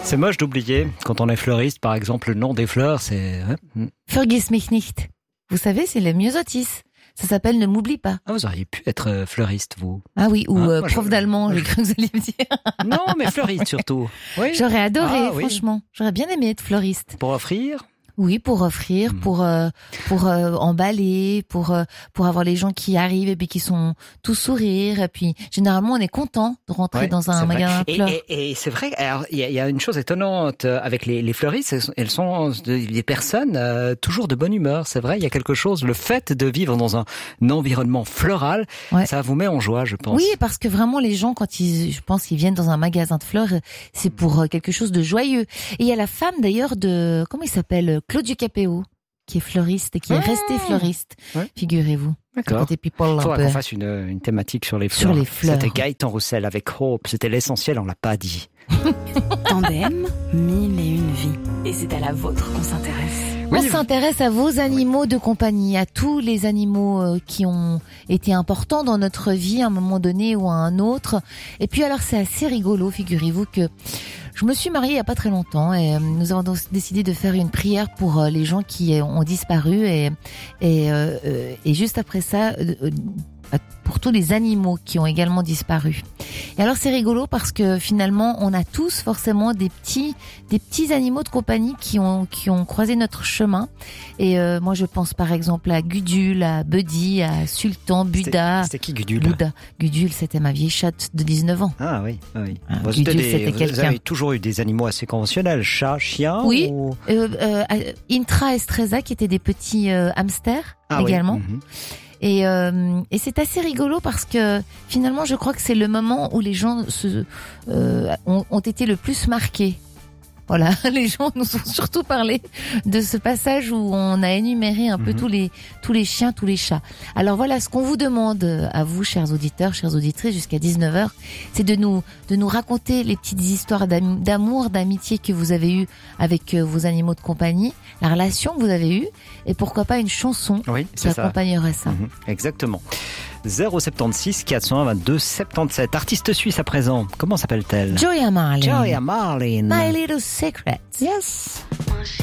C'est moche d'oublier. Quand on est fleuriste, par exemple, le nom des fleurs, c'est... Vergiss mich nicht. Vous savez, c'est le myosotis. Ça s'appelle Ne m'oublie pas. Ah, vous auriez pu être fleuriste, vous. Ah oui, ou prof d'allemand, j'ai cru que vous alliez me dire. Non, mais fleuriste surtout. Oui. J'aurais adoré, franchement. J'aurais bien aimé être fleuriste. Pour offrir ? Oui, pour offrir, pour emballer, pour avoir les gens qui arrivent et puis qui sont tous sourires. Et puis généralement, on est content de rentrer dans un magasin de fleurs. Et c'est vrai. Alors il y a une chose étonnante avec les fleuristes. Elles sont des personnes toujours de bonne humeur. C'est vrai. Il y a quelque chose. Le fait de vivre dans un environnement floral, ça vous met en joie, je pense. Oui, parce que vraiment les gens, je pense qu'ils viennent dans un magasin de fleurs, c'est pour quelque chose de joyeux. Et il y a la femme d'ailleurs comment il s'appelle? Claude Ducapéo, qui est fleuriste et qui est resté fleuriste, figurez-vous. D'accord. Il faudra qu'on fasse une thématique sur les fleurs. C'était Gaëtan Roussel avec Hope. C'était l'essentiel, on l'a pas dit. Tandem, 1001 vies. Et c'est à la vôtre qu'on s'intéresse. On s'intéresse à vos animaux de compagnie, à tous les animaux qui ont été importants dans notre vie à un moment donné ou à un autre. Et puis alors c'est assez rigolo, figurez-vous que je me suis mariée il y a pas très longtemps et nous avons décidé de faire une prière pour les gens qui ont disparu et juste après ça pour tous les animaux qui ont également disparu. Et alors c'est rigolo parce que finalement on a tous forcément des petits animaux de compagnie qui ont croisé notre chemin. Et moi je pense par exemple à Gudule, à Buddy, à Sultan, Buddha. C'était qui Gudule? Gudule, c'était ma vieille chatte de 19 ans. Ah oui, oui. Gudule, c'était quelqu'un. Vous avez toujours eu des animaux assez conventionnels, chat, chien? Oui. Intra Estreza qui étaient des petits hamsters également. Oui. Et c'est assez rigolo parce que finalement je crois que c'est le moment où les gens ont été le plus marqués. Voilà, les gens nous ont surtout parlé de ce passage où on a énuméré un peu tous les chiens, tous les chats. Alors voilà, ce qu'on vous demande à vous, chers auditeurs, chères auditrices, jusqu'à 19h, c'est de nous raconter les petites histoires d'amour, d'amitié que vous avez eues avec vos animaux de compagnie, la relation que vous avez eue, et pourquoi pas une chanson qui accompagnerait ça. Exactement. 076 422 77. Artiste suisse à présent. Comment s'appelle-t-elle? Joya Marlin. Joya Marlin. My Little Secret. Yes.